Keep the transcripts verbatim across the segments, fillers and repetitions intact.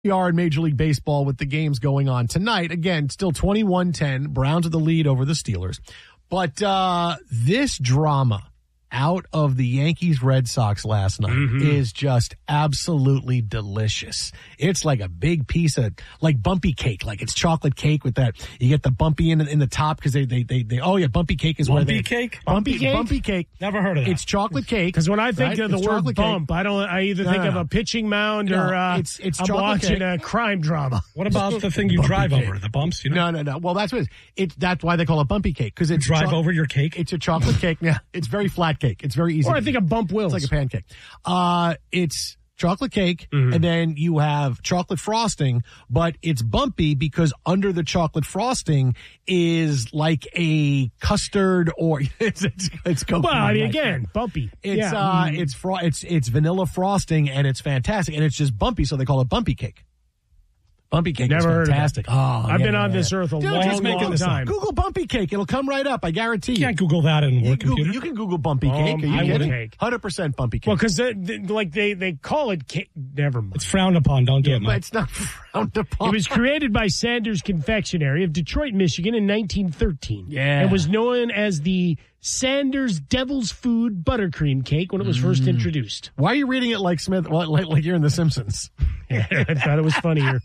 We are in Major League Baseball with the games going on tonight. Again, still twenty-one ten. Browns with the lead over the Steelers. But uh, this drama out of the Yankees-Red Sox last night mm-hmm. is just absolutely delicious. It's like a big piece of, like bumpy cake, like it's chocolate cake with that. You get the bumpy in, in the top because they, they, they, they, oh yeah, bumpy cake is bumpy where they. Bumpy cake? Bumpy, bumpy cake? Bumpy cake. Never heard of that. It's chocolate cake. Because when I think right? of the it's word bump, cake. I don't, I either no, think no, of no. a pitching mound no, or uh, it's, it's I'm watching cake. a crime drama. What about the thing you drive cake. over, the bumps? You know? No, no, no. Well, that's what it is. It, that's why they call it bumpy cake. Because it's you drive cho- over your cake? It's a chocolate cake. Yeah, it's very flat cake. It's very easy. Or I think a bump wills. It's like a pancake. Uh, it's chocolate cake, mm-hmm. and then you have chocolate frosting, but it's bumpy because under the chocolate frosting is like a custard or it's it's, it's coconut. Well, I mean, right? again, bumpy. It's yeah. uh, mm. it's fro- it's it's vanilla frosting, and it's fantastic, and it's just bumpy, so they call it bumpy cake. Bumpy cake Never is fantastic. Heard of oh, I've yeah, been yeah, on yeah. this earth a Dude, long, just long, long time. Google bumpy cake. It'll come right up. I guarantee you. You can't Google that in you work Google, computer. You can Google bumpy Um, cake. Are you I kidding? wouldn't. one hundred percent bumpy cake. Well, because they, they, like they, they call it cake. Never mind. It's frowned upon. Don't do yeah, it, but Mike. it's not frowned upon. It was created by Sanders Confectionery of Detroit, Michigan in nineteen thirteen. Yeah. And was known as the Sanders Devil's Food Buttercream Cake when it was first introduced. Why are you reading it like Smith, like, like you're in The Simpsons? Yeah, I thought it was funnier.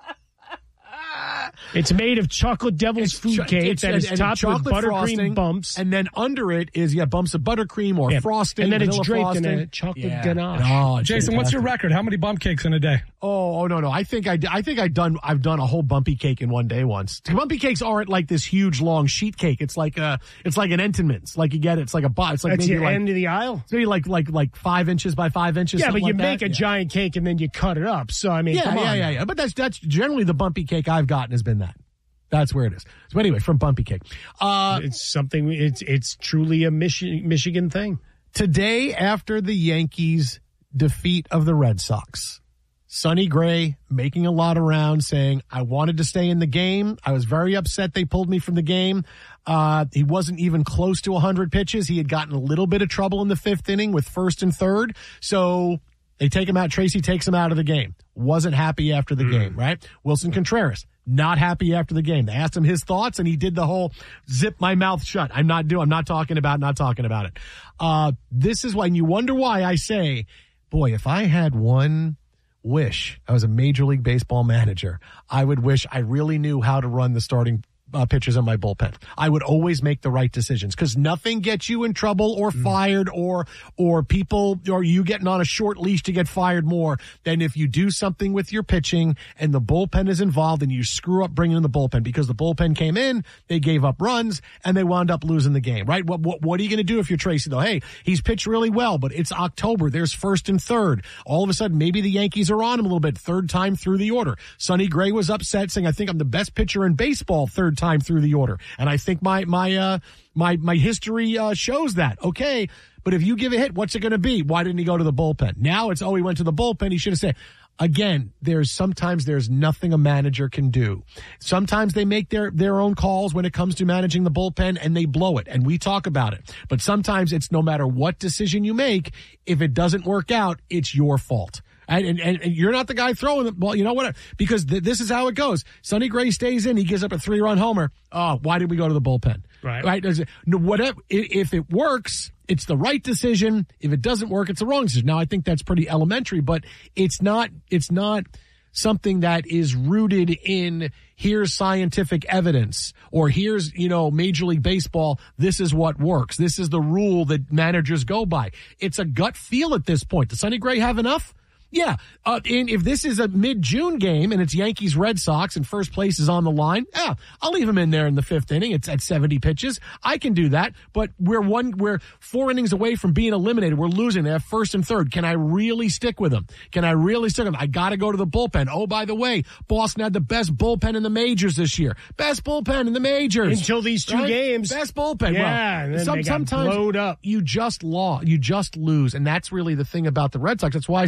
It's made of chocolate devil's It's food cho- cake it's- that and- is and topped with chocolate buttercream frosting, bumps. and then under it is yeah bumps of buttercream or Yeah, frosting, and then it's vanilla draped frosting. in a chocolate yeah. ganache. Oh, it's Jason, what's your fantastic. record? How many bump cakes in a day? Oh, oh no, no. I think I, d- I think I done I've done a whole bumpy cake in one day once. Bumpy cakes aren't like this huge long sheet cake. It's like a it's like an Entenmann's. Like you get it. It's like a bo- It's like That's maybe the like end of the aisle. it's maybe like like like five inches by five inches. Yeah, but something you like make that. a yeah. giant cake and then you cut it up. So, I mean, Yeah, come yeah, on. yeah, yeah. But that's that's generally the bumpy cake I've gotten has been that. That's where it is. So anyway, from bumpy cake. Uh, It's something, it's it's truly a Michi- Michigan thing. Today, after the Yankees' defeat of the Red Sox, Sonny Gray making a lot of rounds saying, I wanted to stay in the game. I was very upset they pulled me from the game. Uh, he wasn't even close to one hundred pitches. He had gotten a little bit of trouble in the fifth inning with first and third. So they take him out. Tracy takes him out of the game. Wasn't happy after the mm. game, right? Wilson Contreras. Not happy after the game. They asked him his thoughts, and he did the whole zip my mouth shut. I'm not doing. I'm not talking about. Not talking about it. Uh, this is when you wonder why I say, boy, if I had one wish, I was a Major League Baseball manager, I would wish I really knew how to run the starting Uh, pitchers in my bullpen. I would always make the right decisions because nothing gets you in trouble or mm. fired or or people or you getting on a short leash to get fired more than if you do something with your pitching and the bullpen is involved and you screw up bringing in the bullpen because the bullpen came in, they gave up runs and they wound up losing the game, right? What what, what are you going to do if you're Tracy though? Hey, he's pitched really well, but it's October. There's first and third. All of a sudden, maybe the Yankees are on him a little bit. Third time through the order. Sonny Gray was upset saying, I think I'm the best pitcher in baseball third time through the order. And I think my, my, uh, my, my history, uh, shows that. Okay. But if you give a hit, what's it going to be? Why didn't he go to the bullpen? Now it's, oh, he went to the bullpen. He should have said, again, there's sometimes there's nothing a manager can do. Sometimes they make their, their own calls when it comes to managing the bullpen and they blow it. And we talk about it. But sometimes it's no matter what decision you make, if it doesn't work out, it's your fault. And, and, and you're not the guy throwing the ball. You know what? Because th- this is how it goes. Sonny Gray stays in. He gives up a three-run homer. Oh, why did we go to the bullpen? Right. Right. Does it, no, whatever. If it works, it's the right decision. If it doesn't work, it's the wrong decision. Now, I think that's pretty elementary, but it's not. It's not something that is rooted in here's scientific evidence or here's, you know, Major League Baseball. This is what works. This is the rule that managers go by. It's a gut feel at this point. Does Sonny Gray have enough? Yeah, uh, and if this is a mid-June game and it's Yankees-Red Sox and first place is on the line, yeah, I'll leave him in there in the fifth inning. It's at seventy pitches. I can do that, but we're one, we're four innings away from being eliminated. We're losing. They have first and third. Can I really stick with them? Can I really stick with them? I got to go to the bullpen. Oh, by the way, Boston had the best bullpen in the majors this year. Best bullpen in the majors. Until these two right? games. Best bullpen. Yeah, well, and then some, they got sometimes blowed up. you just lost. You just lose, and that's really the thing about the Red Sox. That's why I say, hey,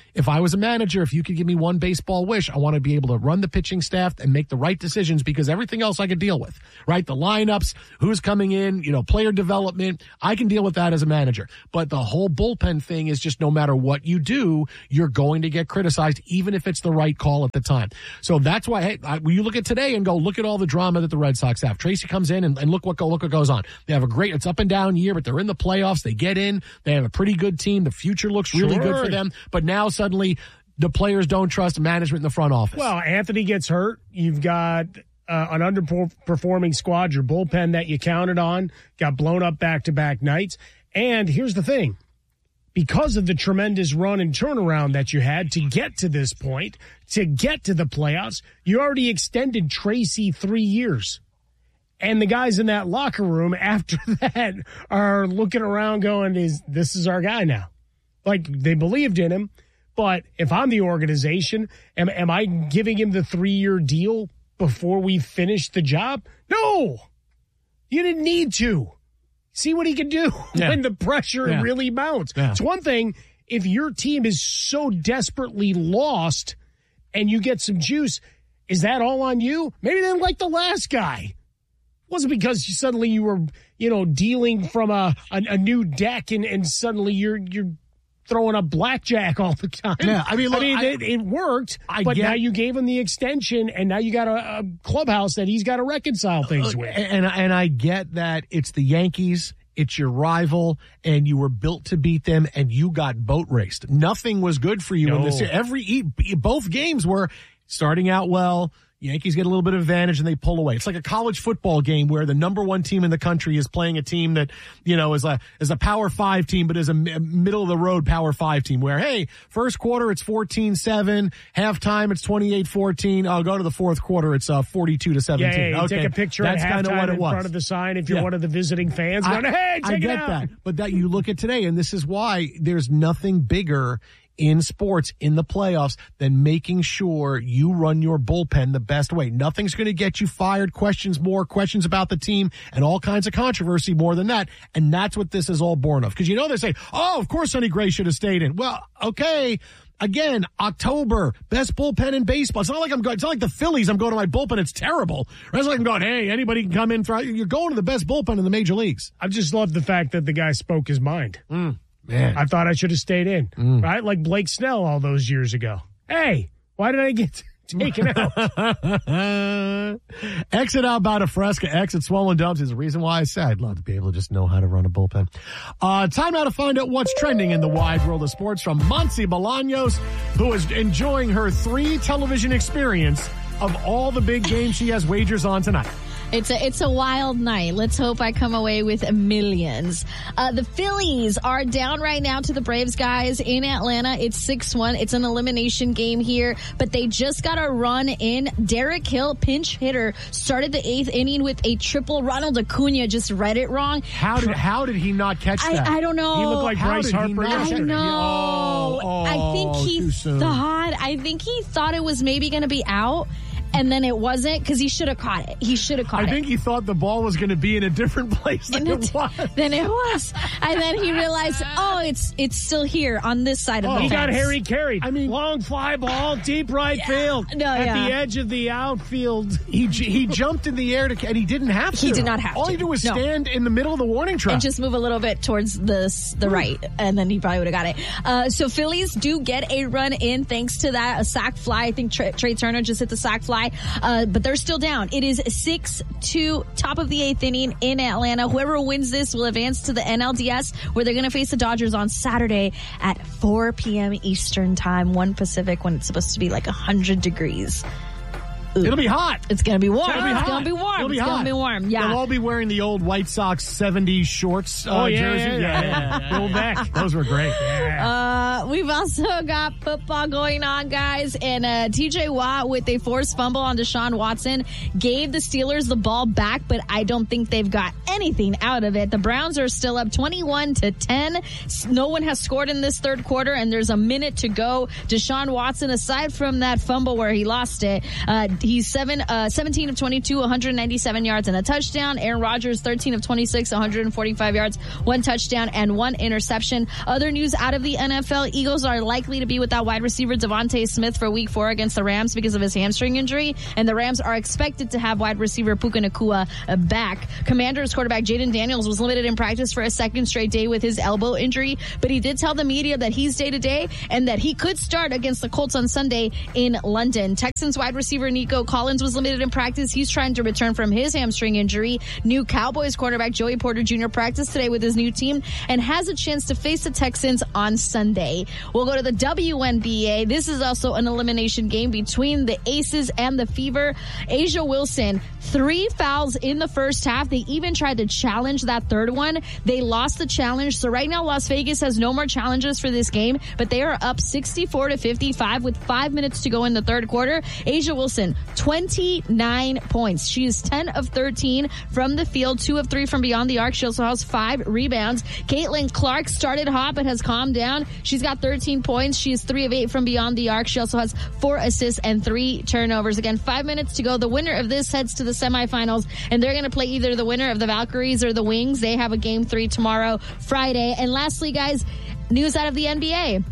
if I was a manager, if you could give me one baseball wish, I want to be able to run the pitching staff and make the right decisions because everything else I could deal with, right? The lineups, who's coming in, you know, player development, I can deal with that as a manager. But the whole bullpen thing is just no matter what you do, you're going to get criticized, even if it's the right call at the time. So that's why, hey, I, when you look at today and go, look at all the drama that the Red Sox have. Tracy comes in and, and look what go, look what goes on. They have a great, it's up and down year, but they're in the playoffs. They get in. They have a pretty good team. The future looks really Sure. good for them. But now suddenly the players don't trust management in the front office. Well, Anthony gets hurt. You've got uh, an underperforming squad. Your bullpen that you counted on got blown up back-to-back nights. And here's the thing. Because of the tremendous run and turnaround that you had to get to this point, to get to the playoffs, you already extended Tracy three years. And the guys in that locker room after that are looking around going, "Is this is our guy now?" Like, they believed in him. But if I'm the organization, am, am I giving him the three-year deal before we finish the job? No. You didn't need to. See what he can do yeah. when the pressure yeah. really mounts. Yeah. It's one thing if your team is so desperately lost and you get some juice. Is that all on you? Maybe they didn't like the last guy. It wasn't because you, suddenly you were, you know, dealing from a, a, a new deck and, and suddenly you're you're throwing up blackjack all the time. Yeah, I mean, look, I mean I, it, it worked, I but get, now you gave him the extension, and now you got a, a clubhouse that he's got to reconcile things uh, with. And and I get that it's the Yankees, it's your rival, and you were built to beat them, and you got boat raced. Nothing was good for you no. in this. Every both games were starting out well. Yankees get a little bit of advantage and they pull away. It's like a college football game where the number one team in the country is playing a team that, you know, is a, is a power five team, but is a middle of the road power five team where, hey, first quarter it's fourteen seven, halftime it's twenty-eight fourteen. I'll go to the fourth quarter. It's uh, forty-two to seventeen. Yeah, yeah, you okay. take a picture That's at halftime what it in was. front of the sign if you're yeah. one of the visiting fans. I, going, hey, check I it get out. that. But that you look at today, and this is why there's nothing bigger in sports in the playoffs than making sure you run your bullpen the best way. Nothing's going to get you fired. Questions more, questions about the team, and all kinds of controversy more than that. And that's what this is all born of. Because you know they say, oh, of course Sonny Gray should have stayed in. Well, okay. Again, October, best bullpen in baseball. It's not like I'm going, it's not like the Phillies. I'm going to my bullpen. It's terrible. It's like I'm going, hey, anybody can come in. For, you're going to the best bullpen in the major leagues. I just love the fact that the guy spoke his mind. Mm. Man. I thought I should have stayed in, mm. right? Like Blake Snell all those years ago. Hey, why did I get taken out? Exit out by Fresca, exit Swollen Dumps is the reason why I said I'd love to be able to just know how to run a bullpen. Uh, time now to find out what's trending in the wide world of sports from Monse Bolaños, who is enjoying her three television experience of all the big games she has wagers on tonight. It's a it's a wild night. Let's hope I come away with millions. Uh, the Phillies are down right now to the Braves, guys, in Atlanta. It's six one. It's an elimination game here, but they just got a run in. Derek Hill, pinch hitter, started the eighth inning with a triple. Ronald Acuna just read it wrong. How did how did he not catch that? I, I don't know. He looked like How Bryce did he Harper not yesterday. I know. Oh, oh, I think he too soon. thought. I think he thought it was maybe going to be out. And then it wasn't because he should have caught it. He should have caught I it. I think he thought the ball was going to be in a different place than And it was. Then it was. And then he realized, oh, it's it's still here on this side of Oh, the He fence. got Harry carried. I mean- long fly ball, deep right field. No, at yeah. the edge of the outfield. He he jumped in the air to, and he didn't have to. He did not have All to. he did was No. stand in the middle of the warning track. And just move a little bit towards the the right, and then he probably would have got it. Uh, so Phillies do get a run in thanks to that a sac fly. I think Trey, Trey Turner just hit the sac fly, uh, but they're still down. It is six two, top of the eighth inning in Atlanta. Whoever wins this will advance to the N L D S, where they're going to face the Dodgers on Saturday at four p.m. Eastern time, one Pacific, when it's supposed to be like one hundred degrees. Ooh. It'll be hot. It's going to be warm. It's gonna be It's hot. going to be warm. It'll be it's going hot. to be warm. Yeah. They'll all be wearing the old White Sox seventies shorts uh, Oh, yeah, jersey. yeah, yeah, yeah, yeah. Roll back. Those were great. Uh, we've also got football going on, guys. And uh, T J Watt with a forced fumble on Deshaun Watson gave the Steelers the ball back, but I don't think they've got anything out of it. The Browns are still up twenty-one to ten. No one has scored in this third quarter, and there's a minute to go. Deshaun Watson, aside from that fumble where he lost it, uh, He's seven, uh, seventeen of twenty-two, one hundred ninety-seven yards and a touchdown. Aaron Rodgers, thirteen of twenty-six, one hundred forty-five yards, one touchdown and one interception. Other news out of the N F L, Eagles are likely to be without wide receiver Devontae Smith for week four against the Rams because of his hamstring injury. And the Rams are expected to have wide receiver Puka Nacua back. Commanders quarterback Jaden Daniels was limited in practice for a second straight day with his elbow injury, but he did tell the media that he's day to day and that he could start against the Colts on Sunday in London. Texans wide receiver Nico Collins was limited in practice. He's trying to return from his hamstring injury. New Cowboys quarterback Joey Porter Junior practiced today with his new team and has a chance to face the Texans on Sunday. We'll go to the W N B A. This is also an elimination game between the Aces and the Fever. A'ja Wilson, three fouls in the first half. They even tried to challenge that third one. They lost the challenge. So right now Las Vegas has no more challenges for this game, but they are up sixty-four to fifty-five with five minutes to go in the third quarter. A'ja Wilson, twenty-nine points. She is ten of thirteen from the field, two of three from beyond the arc. She also has five rebounds. Caitlin Clark started hot but has calmed down. She's got thirteen points. She is three of eight from beyond the arc. She also has four assists and three turnovers. Again, five minutes to go. The winner of this heads to the semifinals, and they're going to play either the winner of the Valkyries or the Wings. They have a game three tomorrow, Friday. And lastly, guys, news out of the N B A.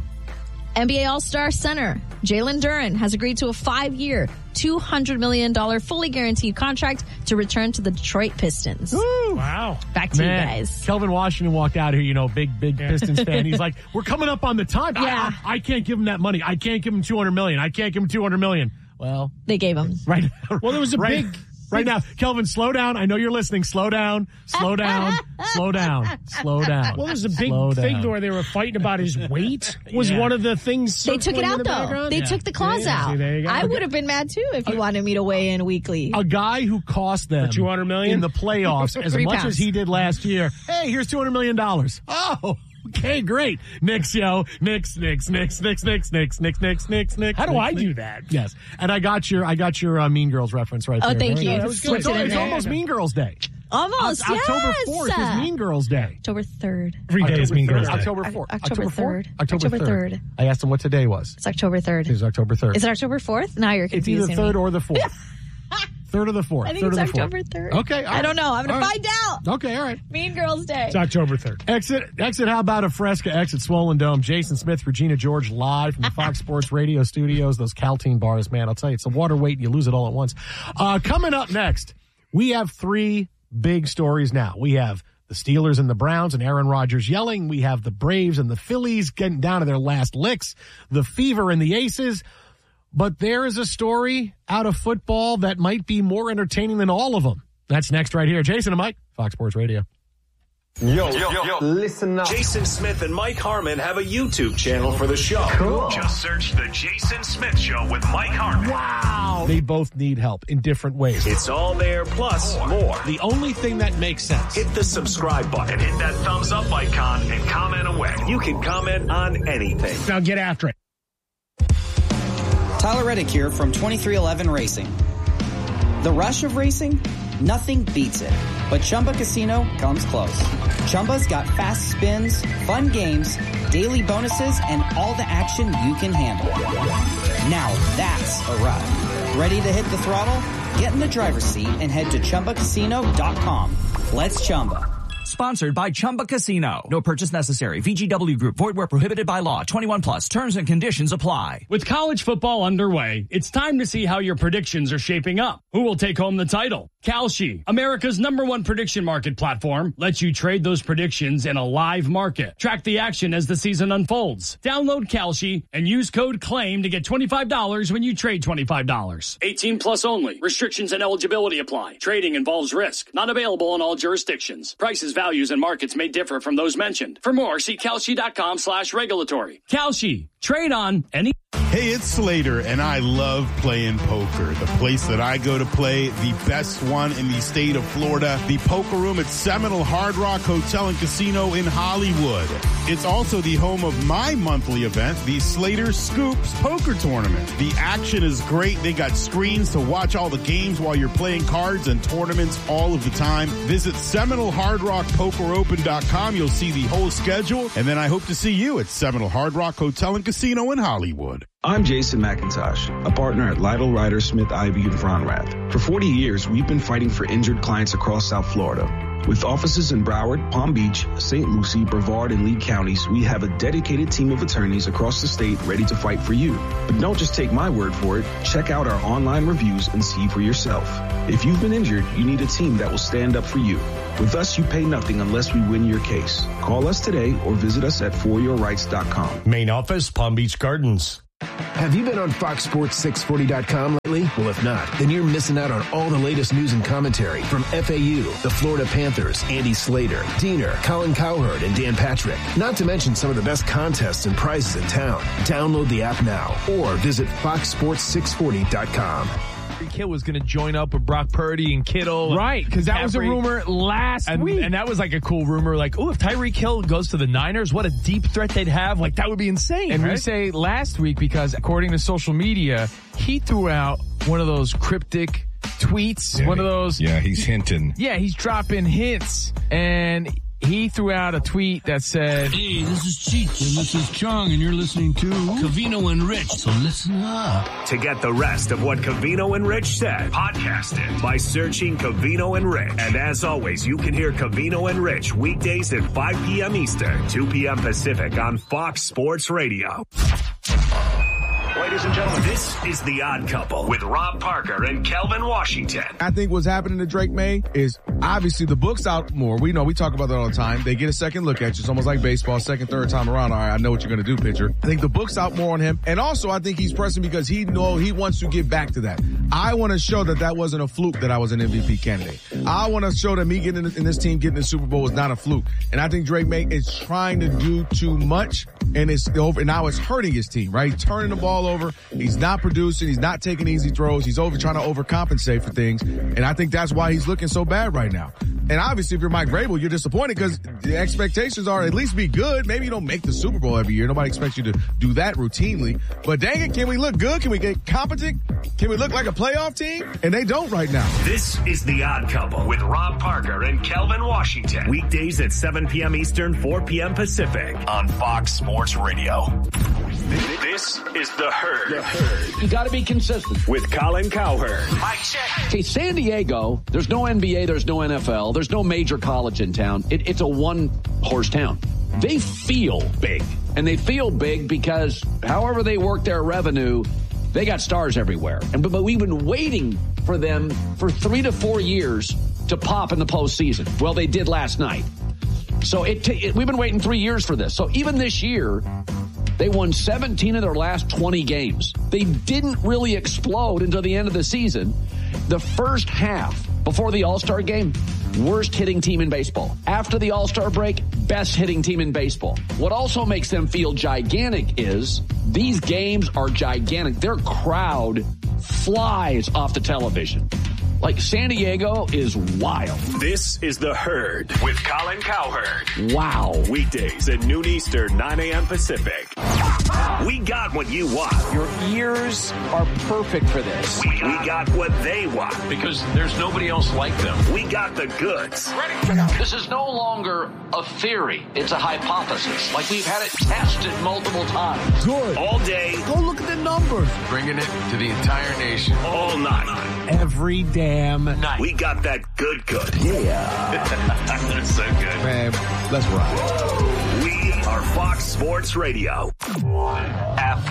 N B A All-Star center Jalen Duren has agreed to a five-year, two hundred million dollars fully guaranteed contract to return to the Detroit Pistons. Woo. Wow. Back to Man, you guys. Kelvin Washington walked out here, you know, big, big yeah. Pistons fan. He's like, we're coming up on the time. Yeah. I, I, I can't give him that money. I can't give him two hundred million dollars. I can't give him two hundred million dollars. Well, they gave him. Right. Well, there was a right, big... Right now, Kelvin, slow down. I know you're listening. Slow down. Slow down. Slow down. Slow down. Well, there's a big slow thing down. where they were fighting about his weight. Was yeah. one of the things. They took it out, the though. background? They yeah. took the clause yeah, out. see, I would have been mad, too, if you uh, wanted me to weigh in weekly. A guy who cost them For two hundred million dollars in the playoffs as Three much pounds. as he did last year. Hey, here's two hundred million dollars. Oh, okay, great. Knicks, yo. Knicks, Knicks, Knicks, Knicks, Knicks, Knicks, Knicks, Knicks, Knicks, Knicks. How do Knicks, I Knicks. do that? Yes. And I got your I got your uh, Mean Girls reference right Oh, there. thank There you. we go. That was So it's, good. it's almost Mean Girls Day. Almost, O- yes. October fourth is Mean Girls Day. October third. Every day is Mean Girls Day. October fourth. October third. October October third. third. I asked him what today was. It's October third. It was October third. Is it October fourth? Now you're It's confusing either third me. or the fourth. Third or the fourth. I think third it's or the October fourth. third. Okay. I don't know. I'm going All to right. find out. Okay, all right. Mean Girls Day. It's October third. Exit, exit. How about a Fresca? Exit Swollen Dome. Jason Smith, Regina George, live from the Fox Sports Radio studios. Those Caltine bars, man. I'll tell you, it's a water weight and you lose it all at once. Uh, coming up next, we have three big stories now. We have the Steelers and the Browns and Aaron Rodgers yelling. We have the Braves and the Phillies getting down to their last licks. The Fever and the Aces. But there is a story out of football that might be more entertaining than all of them. That's next right here. Jason and Mike, Fox Sports Radio. Yo, yo, yo, listen up. Jason Smith and Mike Harmon have a YouTube channel for the show. Cool. Just search The Jason Smith Show with Mike Harmon. Wow. They both need help in different ways. It's all there, plus more. The only thing that makes sense. Hit the subscribe button. And hit that thumbs up icon and comment away. You can comment on anything. Now get after it. Tyler Reddick here from twenty-three eleven Racing. The rush of racing? Nothing beats it. But Chumba Casino comes close. Chumba's got fast spins, fun games, daily bonuses, and all the action you can handle. Now that's a ride. Ready to hit the throttle? Get in the driver's seat and head to Chumba Casino dot com. Let's Chumba. Sponsored by Chumba Casino. No purchase necessary. V G W Group. Void where prohibited by law. twenty-one plus. Terms and conditions apply. With college football underway, it's time to see how your predictions are shaping up. Who will take home the title? Kalshi, America's number one prediction market platform, lets you trade those predictions in a live market. Track the action as the season unfolds. Download Kalshi and use code CLAIM to get twenty-five dollars when you trade twenty-five dollars. eighteen plus only. Restrictions and eligibility apply. Trading involves risk. Not available in all jurisdictions. Prices, values, and markets may differ from those mentioned. For more, see Kalshi.com slash regulatory. Kalshi. Trade on any... Hey, it's Slater, and I love playing poker. The place that I go to play, the best one in the state of Florida, the Poker Room at Seminole Hard Rock Hotel and Casino in Hollywood. It's also the home of my monthly event, the Slater Scoops Poker Tournament. The action is great. They got screens to watch all the games while you're playing cards and tournaments all of the time. Visit Seminole Hard Rock Poker Open dot com. You'll see the whole schedule, and then I hope to see you at Seminole Hard Rock Hotel and Casino Casino in Hollywood. I'm Jason McIntosh, a partner at Lytle, Ryder, Smith, Ivy, and Fronrath. For forty years, we've been fighting for injured clients across South Florida. With offices in Broward, Palm Beach, Saint Lucie, Brevard, and Lee counties, we have a dedicated team of attorneys across the state ready to fight for you. But don't just take my word for it. Check out our online reviews and see for yourself. If you've been injured, you need a team that will stand up for you. With us, you pay nothing unless we win your case. Call us today or visit us at for your rights dot com. Main office, Palm Beach Gardens. Have you been on Fox Sports six forty dot com lately? Well, if not, then you're missing out on all the latest news and commentary from F A U, the Florida Panthers, Andy Slater, Diener, Colin Cowherd, and Dan Patrick. Not to mention some of the best contests and prizes in town. Download the app now or visit fox sports six forty dot com. Tyreek Hill was going to join up with Brock Purdy and Kittle. Right, because that was a rumor last and, week. And that was like a cool rumor. Like, oh, if Tyreek Hill goes to the Niners, what a deep threat they'd have. Like, that would be insane. And right? we say last week because, according to social media, he threw out one of those cryptic tweets. Yeah, one of those. Yeah, he's hinting. Yeah, he's dropping hints. And he threw out a tweet that said, "Hey, this is Cheech and this is Chong and you're listening to Covino and Rich, so listen up." To get the rest of what Covino and Rich said, podcast it by searching Covino and Rich. And as always, you can hear Covino and Rich weekdays at five p.m. Eastern, two p.m. Pacific on Fox Sports Radio. Ladies and gentlemen, this is The Odd Couple with Rob Parker and Kelvin Washington. I think what's happening to Drake May is obviously the book's out more. We know, we talk about that all the time. They get a second look at you. It's almost like baseball, second, third time around. All right, I know what you're going to do, pitcher. I think the book's out more on him. And also, I think he's pressing because he know he wants to get back to that. I want to show that that wasn't a fluke that I was an M V P candidate. I want to show that me getting in, in this team, getting the Super Bowl was not a fluke. And I think Drake May is trying to do too much, and it's over. And now it's hurting his team, right? He's turning the ball over. He's not producing. He's not taking easy throws. He's over trying to overcompensate for things. And I think that's why he's looking so bad right now. And obviously, if you're Mike Vrabel, you're disappointed because the expectations are at least be good. Maybe you don't make the Super Bowl every year. Nobody expects you to do that routinely. But dang it, can we look good? Can we get competent? Can we look like a playoff team? And they don't right now. This is The Odd Couple with Rob Parker and Kelvin Washington. Weekdays at seven p.m. Eastern, four p.m. Pacific on Fox Sports Radio. This is The Herd. The Herd. You got to be consistent. With Colin Cowherd. Mike check. Okay, San Diego, there's no N B A, there's no N F L, there's no major college in town. It, it's a one-horse town. They feel big. And they feel big because however they work their revenue, they got stars everywhere. And but, but we've been waiting for them for three to four years to pop in the postseason. Well, they did last night. So it, t- it we've been waiting three years for this. So even this year, they won seventeen of their last twenty games. They didn't really explode until the end of the season. The first half, before the All-Star game, worst hitting team in baseball. After the All-Star break, best hitting team in baseball. What also makes them feel gigantic is these games are gigantic. Their crowd flies off the television. Like, San Diego is wild. This is The Herd with Colin Cowherd. Wow. Weekdays at noon Eastern, nine a.m. Pacific. We got what you want. Your ears are perfect for this. We, we got what they want. Because there's nobody else like them. We got the goods. This is no longer a theory. It's a hypothesis. Like, we've had it tested multiple times. Good. All day. Go look at the numbers. Bringing it to the entire nation. All night. Every damn night. We got that good good. Yeah. That's so good. Man, let's rock. We are Fox Sports Radio. F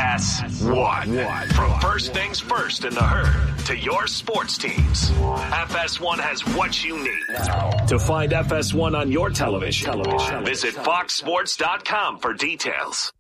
S one. From first things first in The Herd to your sports teams. F S one has what you need. To find F S one on your television, television. visit fox sports dot com for details.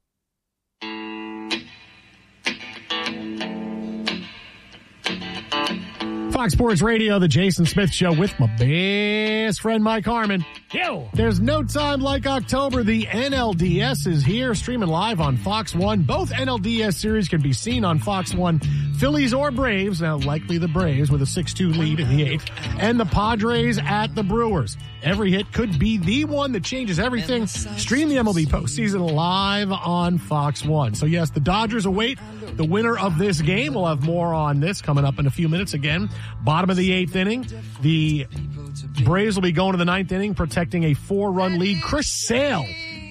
Fox Sports Radio, the Jason Smith Show with my best friend Mike Harmon. Yo. There's no time like October. The N L D S is here, streaming live on Fox one. Both N L D S series can be seen on Fox one. Phillies or Braves, now likely the Braves with a six two lead in the eighth, and the Padres at the Brewers. Every hit could be the one that changes everything. Stream the M L B postseason live on Fox one. So yes, the Dodgers await the winner of this game. We'll have more on this coming up in a few minutes again. Bottom of the eighth inning. The Braves will be going to the ninth inning, protecting a four-run lead. Chris Sale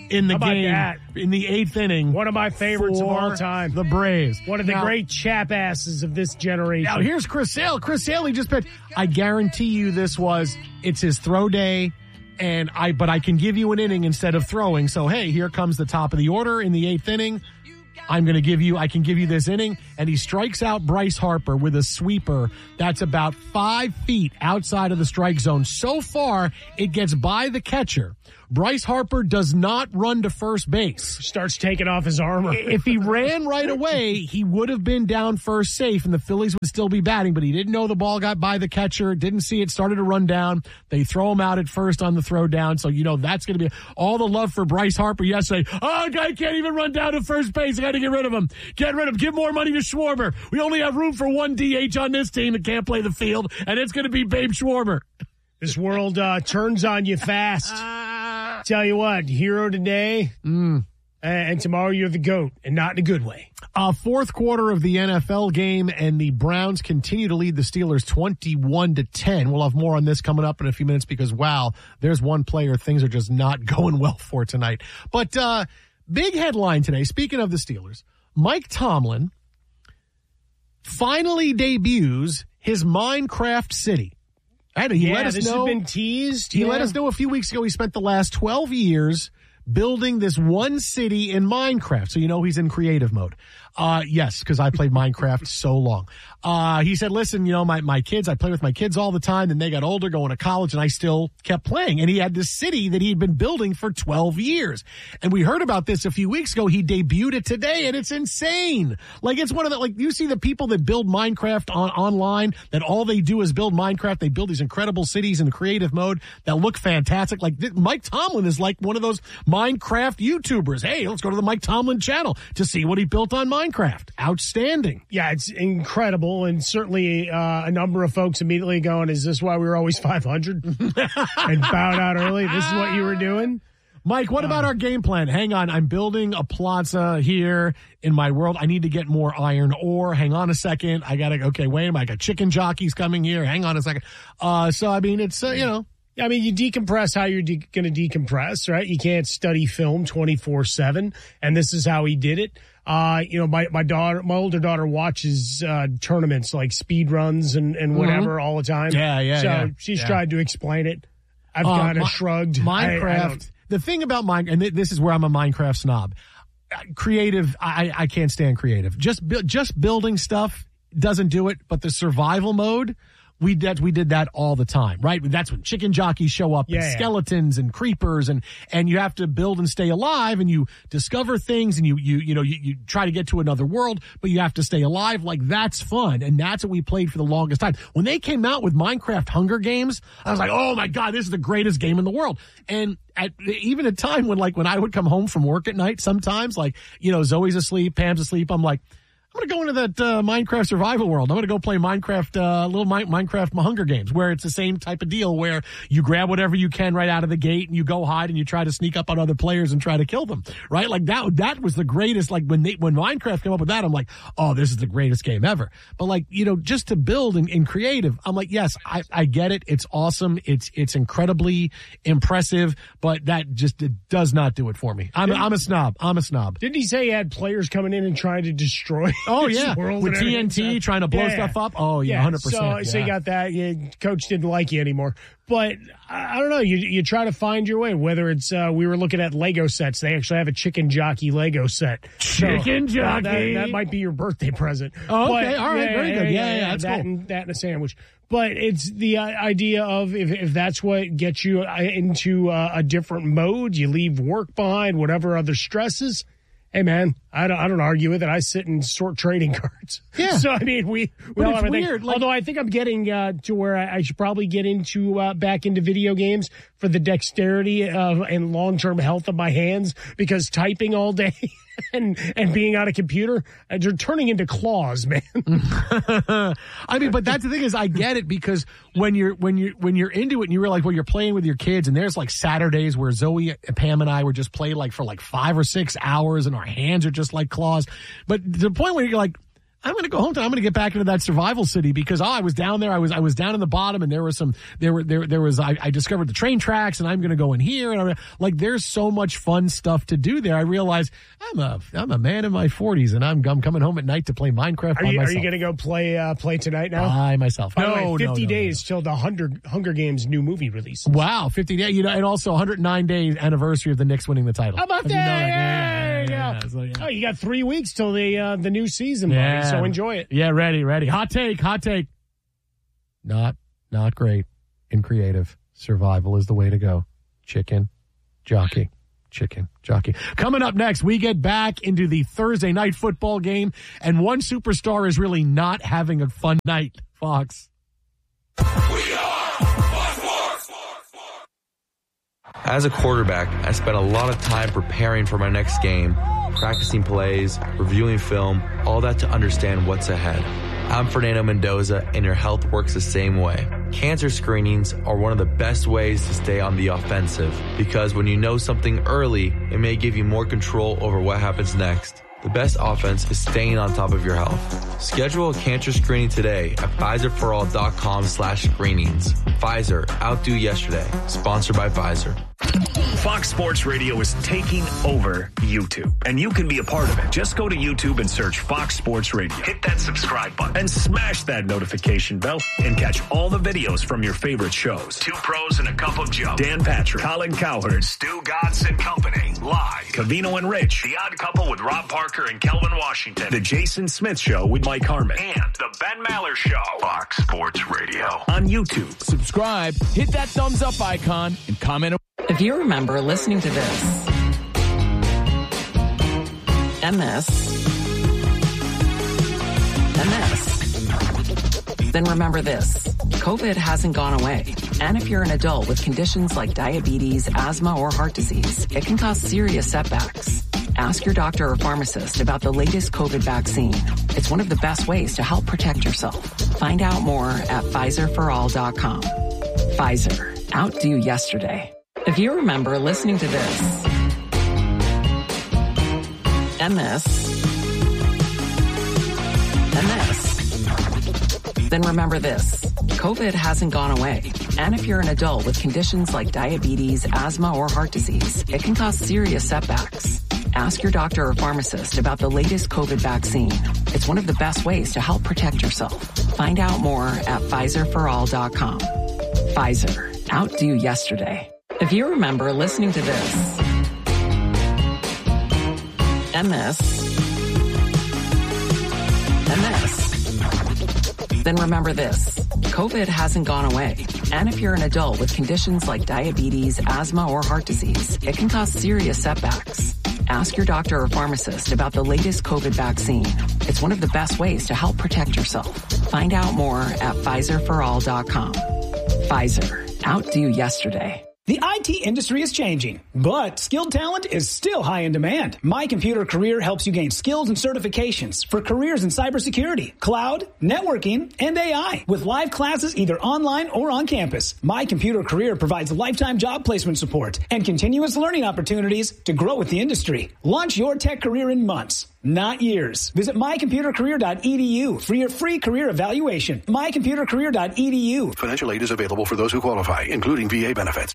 in the How about game that? in the eighth inning. One of my favorites of for all time. The Braves. One of the Now- great chap asses of this generation. Now here's Chris Sale. Chris Sale, he just pitched. I guarantee you this was, it's his throw day, and I, but I can give you an inning instead of throwing. So hey, here comes the top of the order in the eighth inning. I'm going to give you, I can give you this inning. And he strikes out Bryce Harper with a sweeper that's about five feet outside of the strike zone. So far, it gets by the catcher. Bryce Harper does not run to first base. Starts taking off his armor. If he ran right away, he would have been down first safe and the Phillies would still be batting, but he didn't know the ball got by the catcher, didn't see it, started to run down. They throw him out at first on the throw down. So, you know, that's going to be all the love for Bryce Harper yesterday. Oh, guy can't even run down to first base. I got to get rid of him. Get rid of him. Give more money to Schwarber. We only have room for one D H on this team that can't play the field, and it's going to be Babe Schwarber. This world uh, turns on you fast. Tell you what, hero today, mm. and tomorrow you're the GOAT, and not in a good way. Uh, fourth quarter of the N F L game, and the Browns continue to lead the Steelers twenty-one to ten. We'll have more on this coming up in a few minutes because, wow, there's one player things are just not going well for tonight. But uh, big headline today, speaking of the Steelers, Mike Tomlin finally debuts his Minecraft City. And he yeah, let us this know, has been teased. He yeah. let us know a few weeks ago he spent the last twelve years building this one city in Minecraft. So you know he's in creative mode. Uh, yes, because I played Minecraft so long. Uh, he said, listen, you know, my, my kids, I play with my kids all the time. Then they got older, going to college, and I still kept playing. And he had this city that he'd been building for twelve years. And we heard about this a few weeks ago. He debuted it today, and it's insane. Like, it's one of the, like, you see the people that build Minecraft on online, that all they do is build Minecraft. They build these incredible cities in creative mode that look fantastic. Like, th- Mike Tomlin is like one of those Minecraft YouTubers. Hey, let's go to the Mike Tomlin channel to see what he built on Minecraft. Outstanding. Yeah, it's incredible. And certainly uh, a number of folks immediately going, is this why we were always five hundred? And bowed out early. This is what you were doing? Mike, what about our game plan? Hang on. I'm building a plaza here in my world. I need to get more iron ore. Hang on a second. I got to, okay, wait a minute. I got chicken jockeys coming here. Hang on a second. Uh, so, I mean, it's, uh, you know. I mean, you decompress how you're de- going to decompress, right? You can't study film twenty-four seven, and this is how he did it. Uh, you know, my, my daughter, my older daughter watches uh, tournaments like speed runs and, and whatever mm-hmm. all the time. Yeah, yeah, So yeah. she's yeah. tried to explain it. I've uh, kind of my, shrugged. Minecraft, I, I the thing about Minecraft, and th- this is where I'm a Minecraft snob. Creative, I, I can't stand creative. Just, bu- just building stuff doesn't do it, but the survival mode, We did, we did that all the time, right? That's when chicken jockeys show up, yeah, and yeah. skeletons and creepers, and, and you have to build and stay alive, and you discover things, and you, you, you know, you, you try to get to another world, but you have to stay alive. Like, that's fun. And that's what we played for the longest time. When they came out with Minecraft Hunger Games, I was like, oh my God, this is the greatest game in the world. And at even a time when, like, when I would come home from work at night, sometimes, like, you know, Zoe's asleep, Pam's asleep, I'm like, I'm going to go into that uh, Minecraft survival world. I'm going to go play Minecraft, uh, little Mi- Minecraft Hunger Games, where it's the same type of deal where you grab whatever you can right out of the gate and you go hide and you try to sneak up on other players and try to kill them, right? Like that, that was the greatest, like when they, when Minecraft came up with that, I'm like, oh, this is the greatest game ever. But like, you know, just to build in, in creative, I'm like, yes, I, I get it. It's awesome. It's, it's incredibly impressive, but that just it does not do it for me. I'm, I'm a snob. I'm a snob. Didn't he say he had players coming in and trying to destroy? Oh yeah, with T N T trying to blow yeah. stuff up. Oh yeah, yeah. one hundred percent. So, yeah. so you got that. Yeah, coach didn't like you anymore. But I, I don't know. You you try to find your way. Whether it's uh, we were looking at Lego sets. They actually have a chicken jockey Lego set. Chicken so, jockey. That, that might be your birthday present. Oh, okay. But, all right. yeah, Very yeah, good. Yeah, Yeah, yeah. yeah That's that cool. and that and a sandwich. But it's the uh, idea of if, if that's what gets you uh, into uh, a different mode, you leave work behind, whatever other stresses. Hey man, I don't, I don't argue with it. I sit and sort trading cards. Yeah. So I mean, we, we But all it's have everything. weird, like- Although I think I'm getting uh, to where I, I should probably get into uh, back into video games for the dexterity of, and long term health of my hands, because typing all day and and being on a computer, uh, they're turning into claws, man. I mean, but that's the thing is, I get it, because when you're when you when you're into it and you realize, well, you're playing with your kids, and there's like Saturdays where Zoe, Pam, and I were just playing like for like five or six hours, and our hands are just like claws. But to the point where you're like, I'm going to go home tonight. I'm going to get back into that survival city because, oh, I was down there. I was, I was down in the bottom and there was some, there were, there, there was, I, I discovered the train tracks and I'm going to go in here. And I'm like, there's so much fun stuff to do there. I realize I'm a, I'm a man in my forties and I'm, I'm coming home at night to play Minecraft are by you, myself. Are you going to go play, uh, play tonight now? By myself. By no, the way, fifty no, no, days no. till the Hunger, Hunger Games new movie release. Wow. fifty days, you know, and also one hundred nine days anniversary of the Knicks winning the title. How about that? You know, like, yeah, yeah, yeah, yeah, so, yeah. Oh, you got three weeks till the, uh, the new season, buddy, Yeah. so enjoy it. Yeah, ready, ready. Hot take, hot take. Not, not great in creative. Survival is the way to go. Chicken, jockey, chicken, jockey. Coming up next, we get back into the Thursday night football game, and one superstar is really not having a fun night, Fox. As a quarterback, I spent a lot of time preparing for my next game, practicing plays, reviewing film, all that to understand what's ahead. I'm Fernando Mendoza, and your health works the same way. Cancer screenings are one of the best ways to stay on the offensive, because when you know something early, it may give you more control over what happens next. The best offense is staying on top of your health. Schedule a cancer screening today at Pfizerforall.com slash screenings. Pfizer, outdo yesterday. Sponsored by Pfizer. Fox Sports Radio is taking over YouTube, and you can be a part of it. Just go to YouTube and search Fox Sports Radio. Hit that subscribe button and smash that notification bell and catch all the videos from your favorite shows. Two Pros and a Cup of Joe. Dan Patrick, Colin Cowherd, Stu Godson and Company. Live. Covino and Rich. The Odd Couple with Rob Parker and Kelvin Washington. The Jason Smith Show with Mike Harmon. And the Ben Maller Show. Fox Sports Radio. On YouTube. Subscribe, hit that thumbs up icon, and comment. If you remember listening to this, and this, and this, then remember this. COVID hasn't gone away. And if you're an adult with conditions like diabetes, asthma, or heart disease, it can cause serious setbacks. Ask your doctor or pharmacist about the latest COVID vaccine. It's one of the best ways to help protect yourself. Find out more at Pfizer for all dot com. Pfizer. Outdo yesterday. If you remember listening to this, and this, and this, then remember this. COVID hasn't gone away. And if you're an adult with conditions like diabetes, asthma, or heart disease, it can cause serious setbacks. Ask your doctor or pharmacist about the latest COVID vaccine. It's one of the best ways to help protect yourself. Find out more at Pfizer for all dot com. Pfizer. Outdo yesterday. If you remember listening to this, and this, and this, then remember this. COVID hasn't gone away. And if you're an adult with conditions like diabetes, asthma, or heart disease, it can cause serious setbacks. Ask your doctor or pharmacist about the latest COVID vaccine. It's one of the best ways to help protect yourself. Find out more at Pfizer for all dot com. Pfizer. Outdo yesterday. The I T industry is changing, but skilled talent is still high in demand. My Computer Career helps you gain skills and certifications for careers in cybersecurity, cloud, networking, and A I. With live classes either online or on campus, My Computer Career provides lifetime job placement support and continuous learning opportunities to grow with the industry. Launch your tech career in months, not years. Visit my computer career dot e d u for your free career evaluation. my computer career dot e d u. Financial aid is available for those who qualify, including V A benefits.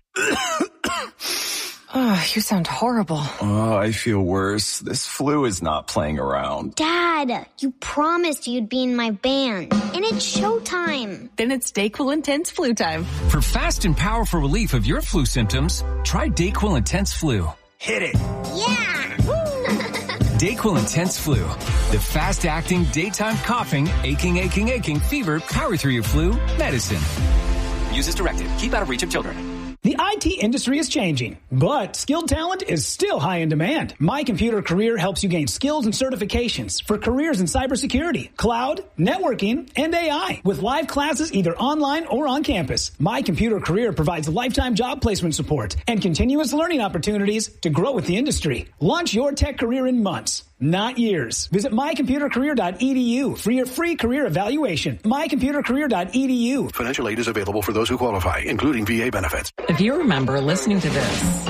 Oh, you sound horrible. Oh, I feel worse. This flu is not playing around. Dad, you promised you'd be in my band, and it's showtime. Then it's DayQuil Intense Flu time. For fast and powerful relief of your flu symptoms, try DayQuil Intense Flu. Hit it. Yeah. DayQuil Intense Flu. The fast-acting, daytime coughing, aching, aching, aching, fever, power through your flu medicine. Use as directed. Keep out of reach of children. The I T industry is changing, but skilled talent is still high in demand. My Computer Career helps you gain skills and certifications for careers in cybersecurity, cloud, networking, and A I. With live classes either online or on campus, My Computer Career provides lifetime job placement support and continuous learning opportunities to grow with the industry. Launch your tech career in months, not years. Visit my computer career dot e d u for your free career evaluation. my computer career dot e d u. Financial aid is available for those who qualify, including V A benefits. If you remember listening to this,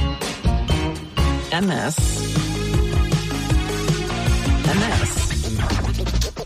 and this, and this,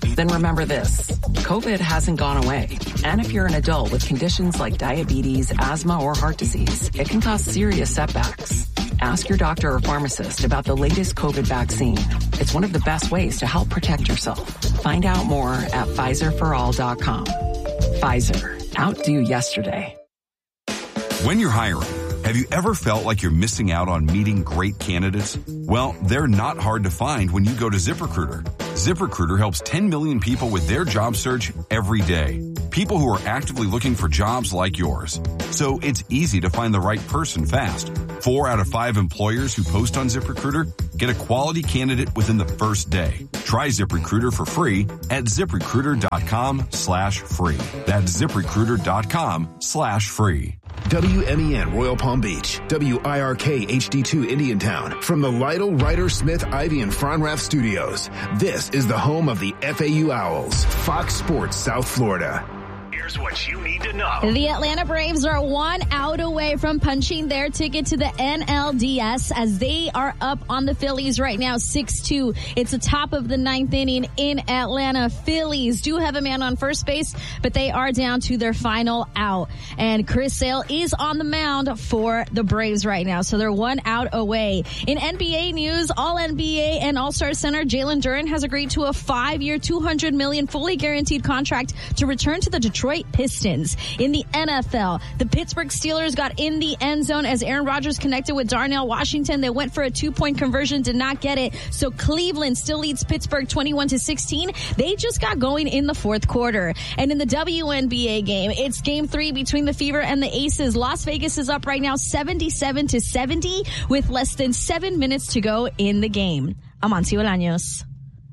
Then remember this, COVID hasn't gone away. And if you're an adult with conditions like diabetes, asthma, or heart disease, it can cause serious setbacks. Ask your doctor or pharmacist about the latest COVID vaccine. It's one of the best ways to help protect yourself. Find out more at Pfizer for all dot com. Pfizer, outdo yesterday. When you're hiring, have you ever felt like you're missing out on meeting great candidates? Well, they're not hard to find when you go to ZipRecruiter. ZipRecruiter helps ten million people with their job search every day. People who are actively looking for jobs like yours. So it's easy to find the right person fast. Four out of five employers who post on ZipRecruiter get a quality candidate within the first day. Try ZipRecruiter for free at ZipRecruiter.com slash free. That's ZipRecruiter.com slash free. W M E N Royal Palm Beach, W I R K H D two Indiantown. From the Lytle, Ryder, Smith, Ivy, and Fronrath studios, this is the home of the F A U Owls, Fox Sports South Florida. Here's what you need to know. The Atlanta Braves are one out away from punching their ticket to the N L D S as they are up on the Phillies right now, six two. It's the top of the ninth inning in Atlanta. Phillies do have a man on first base, but they are down to their final out. And Chris Sale is on the mound for the Braves right now, so they're one out away. In N B A news, All N B A and All-Star center Jalen Duren has agreed to a five-year, two hundred million dollars fully guaranteed contract to return to the Detroit Pistons. In the N F L, the Pittsburgh Steelers got in the end zone as Aaron Rodgers connected with Darnell Washington. They went for a two-point conversion, did not get it. So Cleveland still leads Pittsburgh twenty-one to sixteen. They just got going in the fourth quarter. And in the W N B A game, it's game three between the Fever and the Aces. Las Vegas is up right now seventy-seven to seventy with less than seven minutes to go in the game. Amancio Bolaños.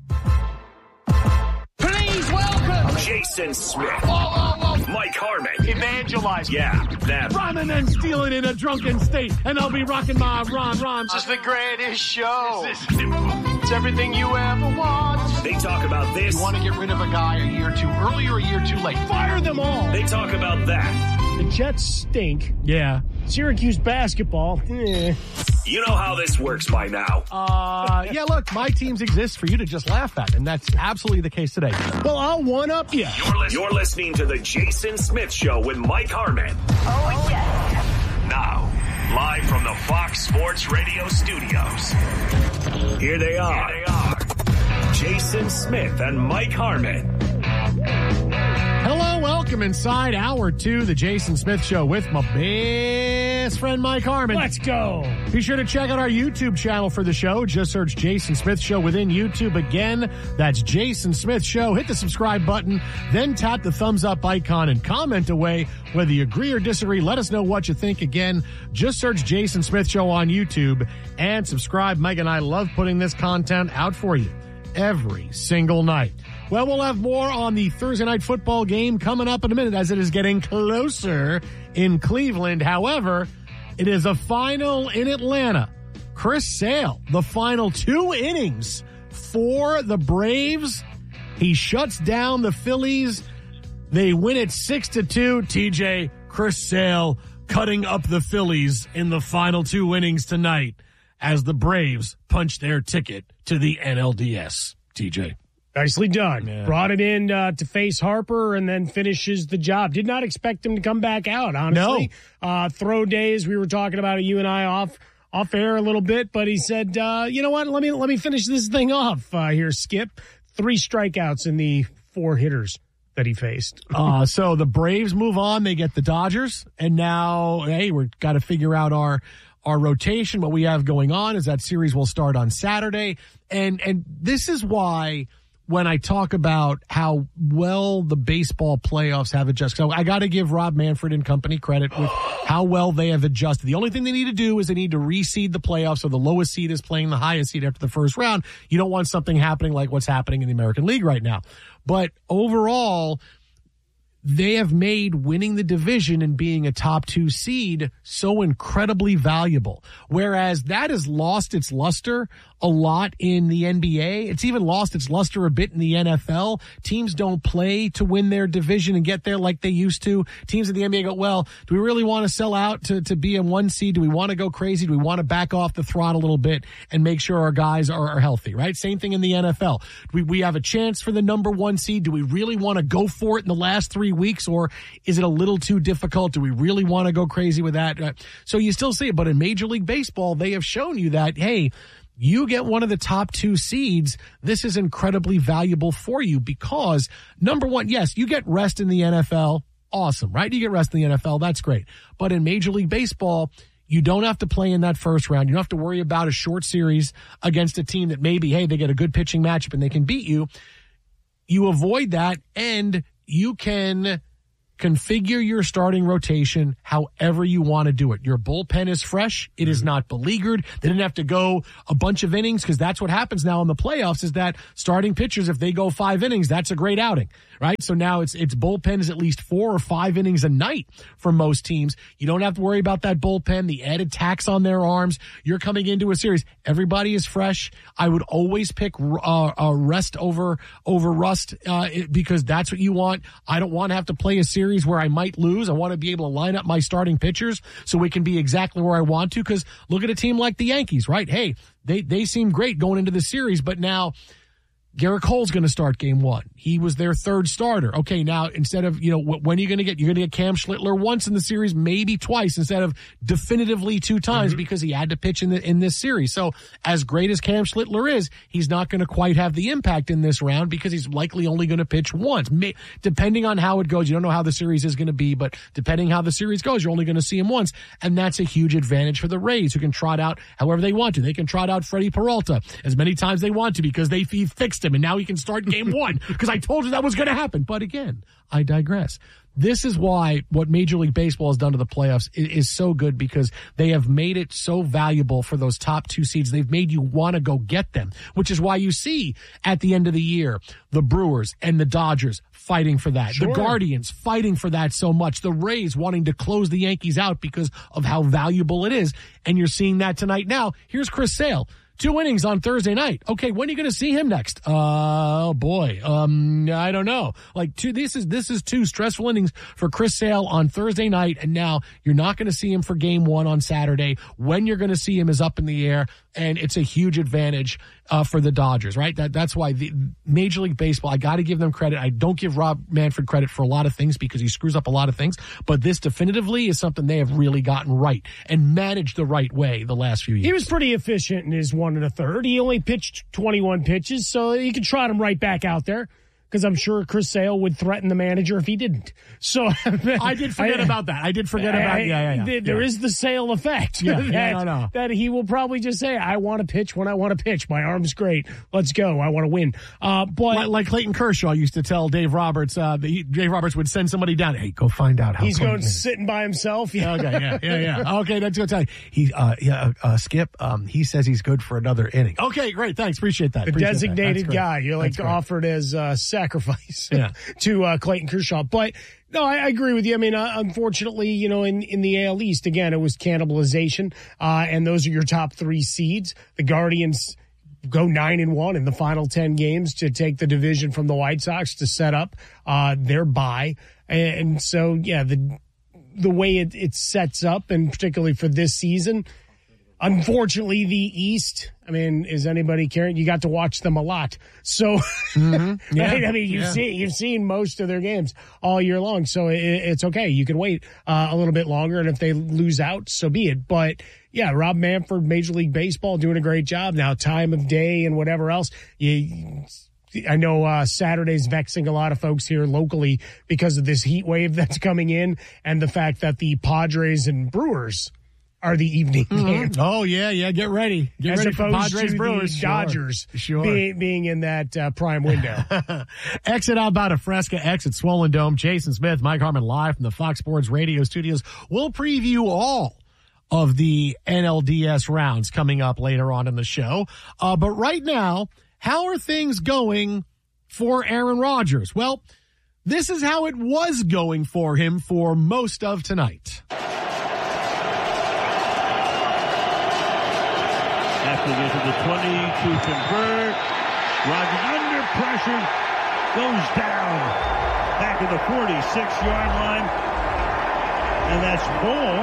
Please welcome Jason Smith. Oh, oh, oh. Mike Harmon. Evangelize. Yeah, them. Rhyming and stealing in a drunken state, and I'll be rocking my rhyme rhymes. This is the greatest show. It's everything you ever want. They talk about this. You want to get rid of a guy a year too early or a year too late? Fire them all. They talk about that. The Jets stink. Yeah. Syracuse basketball. Eh. You know how this works by now. Uh, yeah, look, my teams exist for you to just laugh at, and that's absolutely the case today. Well, I'll one-up you. You're, li- You're listening to the Jason Smith Show with Mike Harmon. Oh, yes. Now, live from the Fox Sports Radio studios. Here they are. Here they are. Jason Smith and Mike Harmon. Hello, welcome inside hour two, the Jason Smith Show with my best friend Mike Harmon. Let's go. Be sure to check out our YouTube channel for the show. Just search Jason Smith Show within YouTube. Again, that's Jason Smith Show. Hit the subscribe button, then tap the thumbs up icon and comment away whether you agree or disagree. Let us know what you think. Again, just search Jason Smith Show on YouTube and subscribe. Mike and I love putting this content out for you every single night. Well, we'll have more on the Thursday night football game coming up in a minute as it is getting closer in Cleveland. However, it is a final in Atlanta. Chris Sale, the final two innings for the Braves. He shuts down the Phillies. They win it six to two. T J, Chris Sale cutting up the Phillies in the final two innings tonight as the Braves punch their ticket to the N L D S. T J. Nicely done. Yeah. Brought it in uh, to face Harper and then finishes the job. Did not expect him to come back out, honestly. No. Uh, throw days, we were talking about it, you and I off off air a little bit, but he said, uh, you know what, let me let me finish this thing off uh, here, Skip. Three strikeouts in the four hitters that he faced. uh, so the Braves move on. They get the Dodgers. And now, hey, we've got to figure out our our rotation. What we have going on is that series will start on Saturday. And and this is why when I talk about how well the baseball playoffs have adjusted. So I got to give Rob Manfred and company credit with how well they have adjusted. The only thing they need to do is they need to reseed the playoffs so the lowest seed is playing the highest seed after the first round. You don't want something happening like what's happening in the American League right now. But overall, they have made winning the division and being a top two seed so incredibly valuable. Whereas that has lost its luster a lot in the N B A. It's even lost its luster a bit in the N F L. Teams don't play to win their division and get there like they used to. Teams in the N B A go, well, do we really want to sell out to, to be in one seed? Do we want to go crazy? Do we want to back off the throttle a little bit and make sure our guys are, are healthy, right? Same thing in the N F L. Do we, we have a chance for the number one seed. Do we really want to go for it in the last three weeks, or is it a little too difficult? Do we really want to go crazy with that? Uh, so you still see it, but in Major League Baseball, they have shown you that, hey, you get one of the top two seeds, this is incredibly valuable for you because, number one, yes, you get rest in the N F L. Awesome, right? You get rest in the N F L. That's great. But in Major League Baseball, you don't have to play in that first round. You don't have to worry about a short series against a team that maybe, hey, they get a good pitching matchup and they can beat you. You avoid that, and you can configure your starting rotation however you want to do it. Your bullpen is fresh. It is not beleaguered. They didn't have to go a bunch of innings because that's what happens now in the playoffs is that starting pitchers, if they go five innings, that's a great outing, right? So now it's it's bullpen is at least four or five innings a night for most teams. You don't have to worry about that bullpen, the added tax on their arms. You're coming into a series. Everybody is fresh. I would always pick uh, uh, rest over, over rust uh, because that's what you want. I don't want to have to play a series where I might lose. I want to be able to line up my starting pitchers so we can be exactly where I want to. Because look at a team like the Yankees, right? Hey, they, they seem great going into the series, but now Garrett Cole's going to start game one. He was their third starter. Okay, now instead of, you know, when are you going to get? You're going to get Cam Schlittler once in the series, maybe twice, instead of definitively two times mm-hmm. because he had to pitch in the, in this series. So as great as Cam Schlittler is, he's not going to quite have the impact in this round because he's likely only going to pitch once. May, depending on how it goes, you don't know how the series is going to be, but depending how the series goes, you're only going to see him once. And that's a huge advantage for the Rays, who can trot out however they want to. They can trot out Freddie Peralta as many times they want to because they he fixed him. And now he can start game one because I told you that was going to happen. But again, I digress. This is why what Major League Baseball has done to the playoffs is, is so good because they have made it so valuable for those top two seeds. They've made you want to go get them, which is why you see at the end of the year, the Brewers and the Dodgers fighting for that. Sure. The Guardians fighting for that so much. The Rays wanting to close the Yankees out because of how valuable it is. And you're seeing that tonight. Now, here's Chris Sale. Two innings on Thursday night. Okay, when are you going to see him next? Uh, oh boy. Um, I don't know. Like two, this is, this is two stressful innings for Chris Sale on Thursday night. And now you're not going to see him for game one on Saturday. When you're going to see him is up in the air. And it's a huge advantage, uh, for the Dodgers, right? That, that's why the Major League Baseball, I got to give them credit. I don't give Rob Manfred credit for a lot of things because he screws up a lot of things, but this definitively is something they have really gotten right and managed the right way the last few years. He was pretty efficient in his one and a third. He only pitched twenty-one pitches, so you can trot him right back out there. Because I'm sure Chris Sale would threaten the manager if he didn't. So I did forget I, about that. I did forget I, about yeah, yeah, yeah. There yeah. is the Sale effect. Yeah, that, yeah, no, no. that he will probably just say, I want to pitch when I want to pitch. My arm's great. Let's go. I want to win. Uh, but like, like Clayton Kershaw used to tell Dave Roberts, uh, the, Dave Roberts would send somebody down. Hey, go find out how he's Clayton going is. Sitting by himself. Yeah. Okay. Yeah. Yeah. Yeah. Okay. That's going to tell you. He, uh, yeah, uh, Skip, um, he says he's good for another inning. Okay. Great. Thanks. Appreciate that. The Appreciate designated that. guy. You're like offered as uh, sacrifice. Yeah. to uh, Clayton Kershaw. But no, I, I agree with you. I mean, uh, unfortunately, you know, in, in the A L East, again, it was cannibalization, uh, and those are your top three seeds. The Guardians go nine and one in the final ten games to take the division from the White Sox to set up uh, their bye. And so, yeah, the the way it, it sets up, and particularly for this season, unfortunately, the East, I mean, is anybody caring? You got to watch them a lot. So, mm-hmm. yeah. right? I mean, you've, yeah. seen, you've seen most of their games all year long. So it, it's okay. You can wait uh, a little bit longer. And if they lose out, so be it. But yeah, Rob Manfred, Major League Baseball, doing a great job. Now, time of day and whatever else, you, I know uh, Saturday's vexing a lot of folks here locally because of this heat wave that's coming in and the fact that the Padres and Brewers are the evening mm-hmm. game. Oh, yeah, yeah. Get ready. Get As ready for Padres to Brewers. The Dodgers sure. Being, being in that uh, prime window. Exit Alberta Fresca, exit Swollen Dome. Jason Smith, Mike Harmon live from the Fox Sports Radio studios. We'll preview all of the N L D S rounds coming up later on in the show. Uh, but right now, how are things going for Aaron Rodgers? Well, this is how it was going for him for most of tonight. After Looking into the twenty to convert. Rodgers under pressure. Goes down. Back at the forty-six-yard line. And that's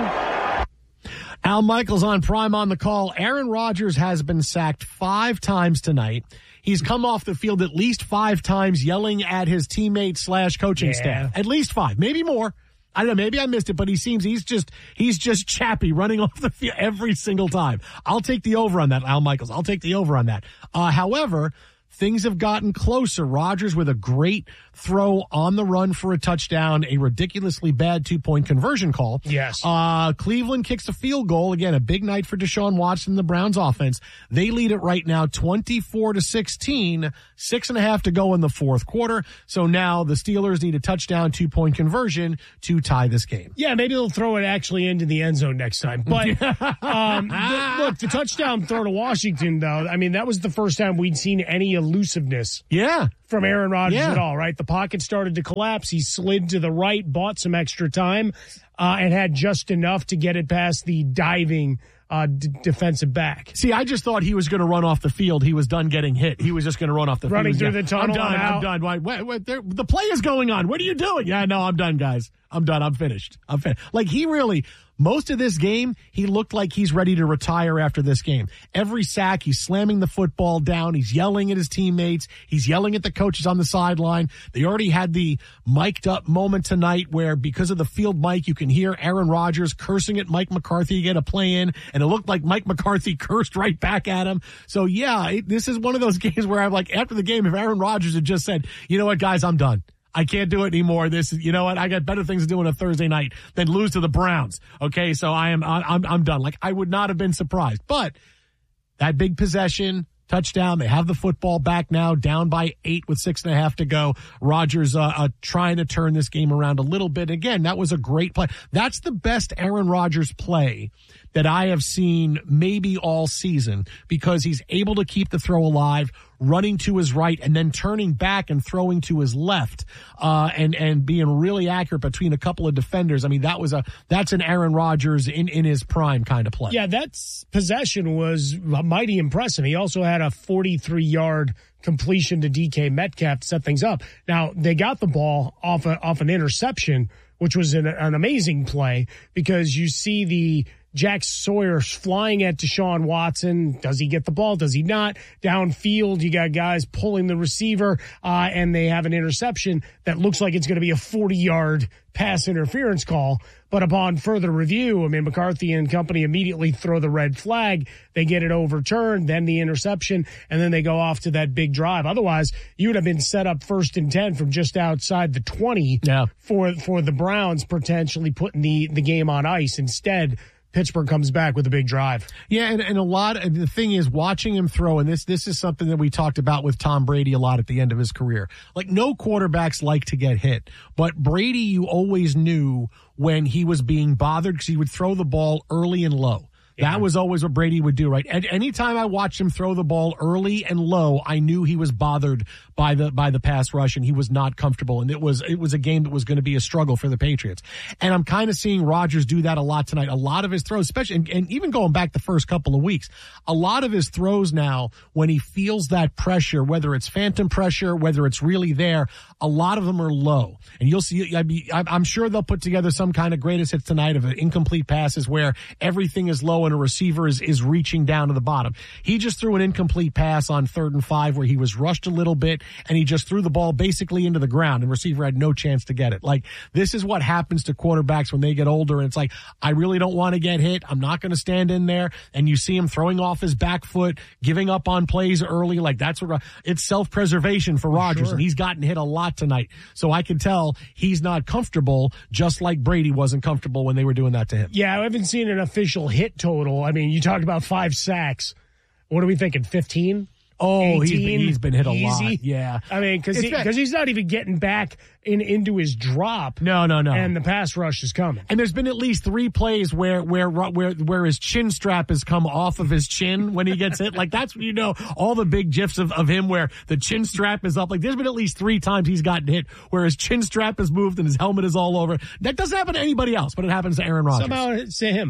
Bull. Al Michaels on Prime on the call. Aaron Rodgers has been sacked five times tonight. He's come off the field at least five times yelling at his teammates slash coaching Yeah. staff. At least five, maybe more. I don't know, maybe I missed it, but he seems he's just he's just chappy running off the field every single time. I'll take the over on that, Al Michaels. I'll take the over on that. Uh, however, things have gotten closer. Rodgers with a great throw on the run for a touchdown, a ridiculously bad two-point conversion call. Yes. Uh, Cleveland kicks a field goal. Again, a big night for Deshaun Watson, the Browns offense. They lead it right now twenty-four to sixteen, six and a half to go in the fourth quarter. So now the Steelers need a touchdown two-point conversion to tie this game. Yeah, maybe they'll throw it actually into the end zone next time. But um, the, look, the touchdown throw to Washington, though, I mean, that was the first time we'd seen any elusiveness. Yeah. From Aaron Rodgers Yeah. at all, right? The pocket started to collapse. He slid to the right, bought some extra time, uh, and had just enough to get it past the diving uh, d- defensive back. See, I just thought he was going to run off the field. He was done getting hit. He was just going to run off the Running field. through Yeah. the tunnel I'm done. and I'm out. done. Why, what, what, there, the play is going on. What are you doing? Yeah, no, I'm done, guys. I'm done. I'm finished. I'm finished. Like, he really, most of this game, he looked like he's ready to retire after this game. Every sack, he's slamming the football down. He's yelling at his teammates. He's yelling at the coaches on the sideline. They already had the mic'd up moment tonight where, because of the field mic, you can hear Aaron Rodgers cursing at Mike McCarthy to get a play in, and it looked like Mike McCarthy cursed right back at him. So, yeah, it, this is one of those games where I'm like, after the game, if Aaron Rodgers had just said, you know what, guys, I'm done. I can't do it anymore. This is, you know what? I got better things to do on a Thursday night than lose to the Browns. Okay, so I am, I'm, I'm done. Like, I would not have been surprised. But that big possession, touchdown. They have the football back now, down by eight with six and a half to go. Rodgers uh, uh, trying to turn this game around a little bit. Again, that was a great play. That's the best Aaron Rodgers play that I have seen maybe all season, because he's able to keep the throw alive, running to his right and then turning back and throwing to his left, uh, and, and being really accurate between a couple of defenders. I mean, that was a, that's an Aaron Rodgers in, in his prime kind of play. Yeah, that possession was mighty impressive. He also had a forty-three yard completion to D K Metcalf to set things up. Now, they got the ball off a, off an interception, which was an, an amazing play, because you see the Jack Sawyer flying at Deshaun Watson. Does he get the ball? Does he not? Downfield, you got guys pulling the receiver, uh, and they have an interception that looks like it's going to be a forty yard pass interference call. But upon further review, I mean, McCarthy and company immediately throw the red flag. They get it overturned, then the interception, and then they go off to that big drive. Otherwise, you would have been set up first and ten from just outside the twenty yeah. for, for the Browns, potentially putting the, the game on ice. Instead, Pittsburgh comes back with a big drive. Yeah, and, and a lot of the thing is watching him throw, and this this is something that we talked about with Tom Brady a lot at the end of his career. Like, no quarterbacks like to get hit, but Brady, you always knew when he was being bothered, because he would throw the ball early and low. Yeah. That was always what Brady would do, right? And anytime I watched him throw the ball early and low, I knew he was bothered by the by the pass rush, and he was not comfortable. And it was it was a game that was going to be a struggle for the Patriots. And I'm kind of seeing Rodgers do that a lot tonight. A lot of his throws, especially, and, and even going back the first couple of weeks, a lot of his throws now, when he feels that pressure, whether it's phantom pressure, whether it's really there, a lot of them are low. And you'll see, I mean, I'm sure they'll put together some kind of greatest hits tonight of incomplete passes where everything is low and a receiver is, is reaching down to the bottom. He just threw an incomplete pass on third and five where he was rushed a little bit, and he just threw the ball basically into the ground, and the receiver had no chance to get it. Like, this is what happens to quarterbacks when they get older, and it's like, I really don't want to get hit. I'm not going to stand in there. And you see him throwing off his back foot, giving up on plays early. Like, that's what, it's self-preservation for Rodgers, sure. and he's gotten hit a lot tonight. So I can tell he's not comfortable, just like Brady wasn't comfortable when they were doing that to him. Yeah, I haven't seen an official hit total. I mean, you talk about five sacks. What are we thinking, fifteen? Oh, he's been, he's been hit a Easy. lot. Yeah. I mean, because It's he, been- 'cause he's not even getting back in into his drop. No, no, no. And the pass rush is coming. And there's been at least three plays where where where where his chin strap has come off of his chin when he gets hit. Like, that's when you know all the big gifs of, of him where the chin strap is up. Like, there's been at least three times he's gotten hit where his chin strap has moved and his helmet is all over. That doesn't happen to anybody else, but it happens to Aaron Rodgers. Somehow it's to him.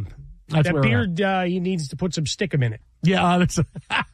That's that where we're beard, uh, he needs to put some stickum in it. Yeah. Uh, that's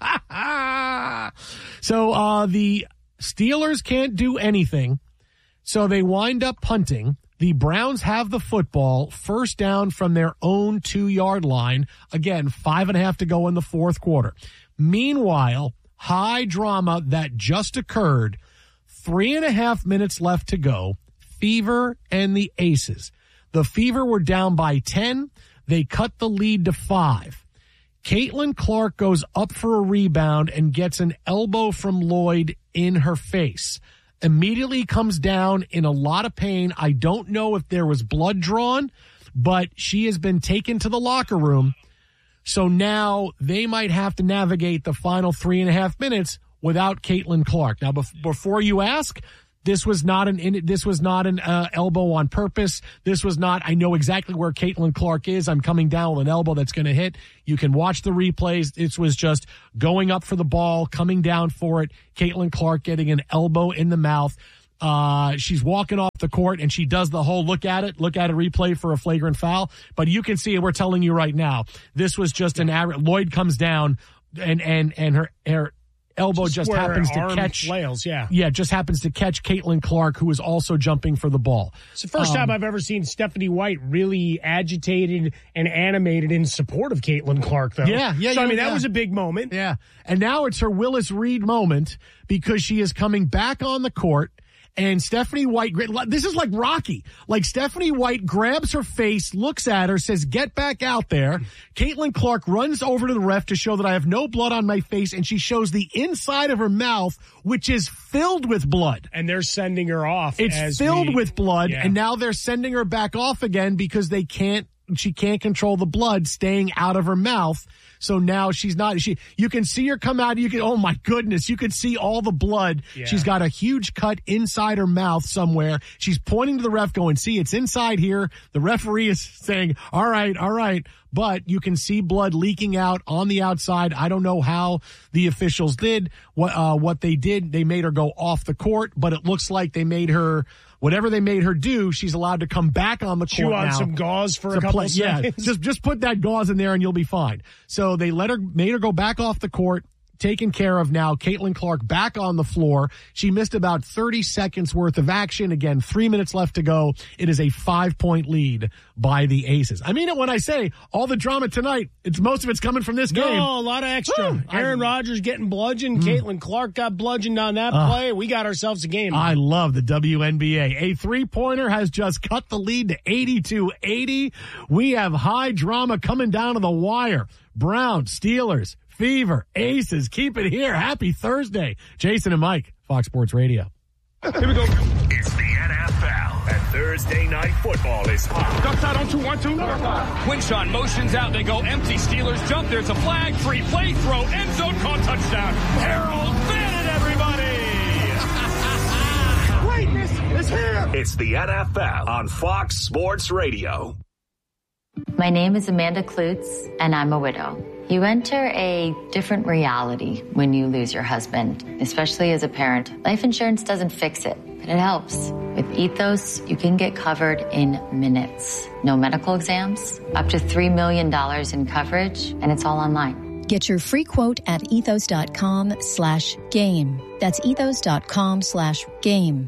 so uh, the Steelers can't do anything, so they wind up punting. The Browns have the football, first down from their own two-yard line. Again, five and a half to go in the fourth quarter. Meanwhile, high drama that just occurred. Three and a half minutes left to go. Fever and the Aces. The Fever were down by ten. They cut the lead to five. Caitlin Clark goes up for a rebound and gets an elbow from Lloyd in her face. Immediately comes down in a lot of pain. I don't know if there was blood drawn, but she has been taken to the locker room. So now they might have to navigate the final three and a half minutes without Caitlin Clark. Now, bef- before you ask, this was not an in, this was not an uh, elbow on purpose. This was not, I know exactly where Caitlin Clark is. I'm coming down with an elbow that's going to hit. You can watch the replays. This was just going up for the ball, coming down for it. Caitlin Clark getting an elbow in the mouth. Uh, she's walking off the court and she does the whole look at it, look at a replay for a flagrant foul. But you can see it. We're telling you right now, this was just an average. Lloyd comes down and, and, and her, her, elbow just, just happens to catch flails, yeah. Yeah, just happens to catch Caitlin Clark, who is also jumping for the ball. It's the first um, time I've ever seen Stephanie White really agitated and animated in support of Caitlin Clark, though. Yeah, yeah, So, yeah, I mean, yeah. that was a big moment. Yeah. And now it's her Willis Reed moment because she is coming back on the court. And Stephanie White, this is like Rocky. Like Stephanie White grabs her face, looks at her, says, get back out there. Caitlin Clark runs over to the ref to show that I have no blood on my face. And she shows the inside of her mouth, which is filled with blood. And they're sending her off. It's as filled we, with blood. yeah. And now they're sending her back off again because they can't, she can't control the blood staying out of her mouth. So now she's not, she, you can see her come out. You can, oh my goodness, you can see all the blood. Yeah. She's got a huge cut inside her mouth somewhere. She's pointing to the ref going, see, it's inside here. The referee is saying, all right, all right. But you can see blood leaking out on the outside. I don't know how the officials did what, uh, what they did. They made her go off the court, but it looks like they made her, whatever they made her do, she's allowed to come back on the court Chew on now some gauze for to a couple play. of Yeah, seconds. just just put that gauze in there and you'll be fine. So they let her, made her go back off the court, taken care of now. Caitlin Clark back on the floor. She missed about thirty seconds worth of action. Again, three minutes left to go. It is a five-point lead by the Aces. I mean it when I say all the drama tonight, it's most of it's coming from this game. No, a lot of extra. Woo! Aaron Rodgers getting bludgeoned. Mm. Caitlin Clark got bludgeoned on that Uh, play. We got ourselves a game. I love the W N B A. A three-pointer has just cut the lead to eighty-two eighty. We have high drama coming down to the wire. Browns, Steelers, Fever, Aces. Keep it here. Happy Thursday. Jason and Mike, Fox Sports Radio. Here we go. It's the N F L, and Thursday Night Football is hot. Duck side on two, one, two. Quinshawn motions out. They go empty. Steelers jump. There's a flag. Free play. Throw. End zone. Caught touchdown. Harold Bennett, everybody. Greatness is here. It's the N F L on Fox Sports Radio. My name is Amanda Klutz, and I'm a widow. You enter a different reality when you lose your husband, especially as a parent. Life insurance doesn't fix it, but it helps. With Ethos, you can get covered in minutes. No medical exams, up to three million dollars in coverage, and it's all online. Get your free quote at ethos.com slash game. That's ethos.com slash game.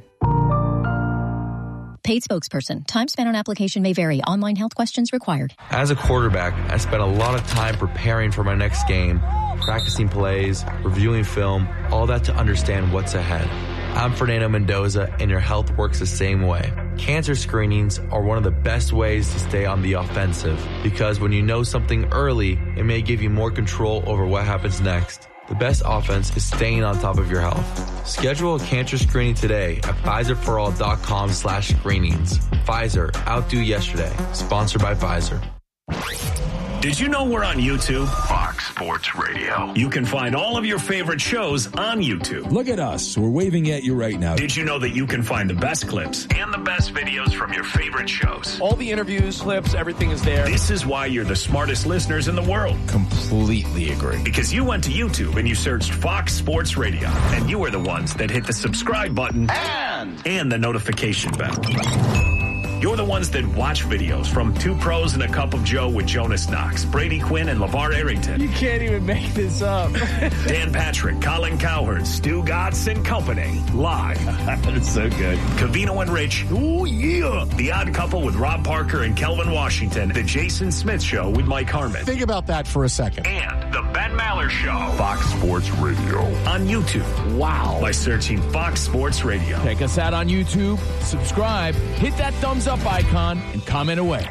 Paid spokesperson. Time spent on application may vary. Online health questions required. As a quarterback, I spent a lot of time preparing for my next game, practicing plays, reviewing film, all that to understand what's ahead. I'm Fernando Mendoza, and your health works the same way. Cancer screenings are one of the best ways to stay on the offensive because when you know something early, it may give you more control over what happens next. The best offense is staying on top of your health. Schedule a cancer screening today at Pfizerforall.com slash screenings. Pfizer, outdo yesterday. Sponsored by Pfizer. Did you know we're on YouTube? Fox Sports Radio. You can find all of your favorite shows on YouTube. Look at us. We're waving at you right now. Did you know that you can find the best clips and the best videos from your favorite shows? All the interviews, clips, everything is there. This is why you're the smartest listeners in the world. Completely agree. Because you went to YouTube and you searched Fox Sports Radio, and you are the ones that hit the subscribe button And, and the notification bell. You're the ones that watch videos from Two Pros and a Cup of Joe with Jonas Knox, Brady Quinn, and LeVar Arrington. You can't even make this up. Dan Patrick, Colin Cowherd, Stu Gatz, and company. Live. That's so good. Covino and Rich. Ooh, yeah. The Odd Couple with Rob Parker and Kelvin Washington. The Jason Smith Show with Mike Harmon. Think about that for a second. And the Ben Maller Show. Fox Sports Radio. On YouTube. Wow. By searching Fox Sports Radio. Check us out on YouTube. Subscribe. Hit that thumbs up icon and comment away.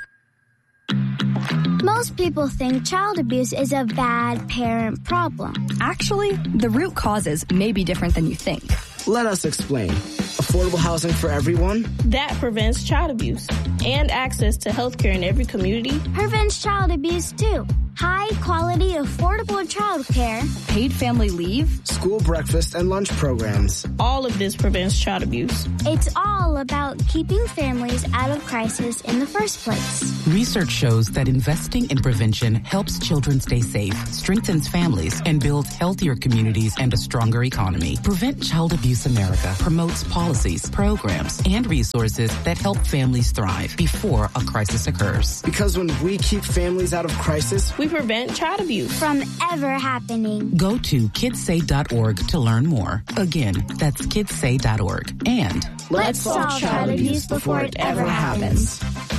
Most people think child abuse is a bad parent problem. Actually, the root causes may be different than you think. Let us explain. Affordable housing for everyone? That prevents child abuse and access to health care in every community. Prevents child abuse, too. High quality, affordable child care. Paid family leave. School breakfast and lunch programs. All of this prevents child abuse. It's all about keeping families out of crisis in the first place. Research shows that investing in prevention helps children stay safe, strengthens families, and builds healthier communities and a stronger economy. Prevent Child Abuse America promotes policies, programs, and resources that help families thrive before a crisis occurs. Because when we keep families out of crisis, we prevent child abuse from ever happening. Go to kids say dot org to learn more. Again, that's kids say dot org. And let's solve child abuse before it ever happens.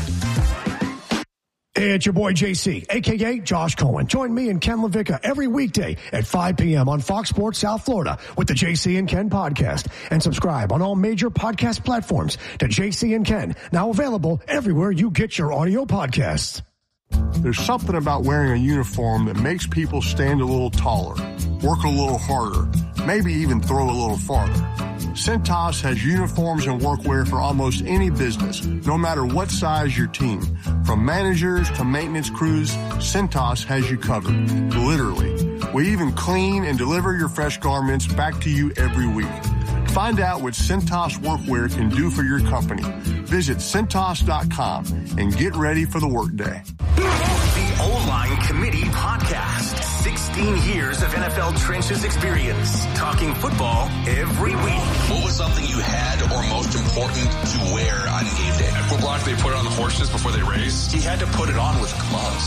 Hey, it's your boy J C, a k a. Josh Cohen. Join me and Ken LaVicka every weekday at five p.m. on Fox Sports South Florida with the J C and Ken podcast. And subscribe on all major podcast platforms to J C and Ken, now available everywhere you get your audio podcasts. There's something about wearing a uniform that makes people stand a little taller, work a little harder, maybe even throw a little farther. Cintas has uniforms and workwear for almost any business, no matter what size your team. From managers to maintenance crews, Cintas has you covered, literally. We even clean and deliver your fresh garments back to you every week. Find out what Cintas Workwear can do for your company. Visit Cintas dot com and get ready for the workday. The O-Line Committee Podcast. sixteen years of N F L trenches experience. Talking football every week. What was something you had or most important to wear on game day? At football, they put it on the horses before they race. He had to put it on with gloves.